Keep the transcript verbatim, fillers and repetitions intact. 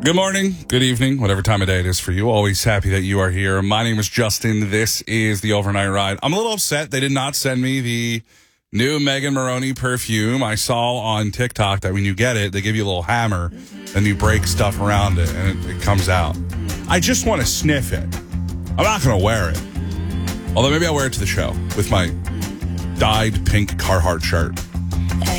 Good morning, good evening, whatever time of day it is for you. Always happy that you are here. My name is Justin. This is the Overnight Ride. I'm a little upset they did not send me the new Megan Moroney perfume. I saw on TikTok that when you get it, they give you a little hammer and you break stuff around it and it, it comes out. I just want to sniff it. I'm not going to wear it. Although maybe I'll wear it to the show with my dyed pink Carhartt shirt.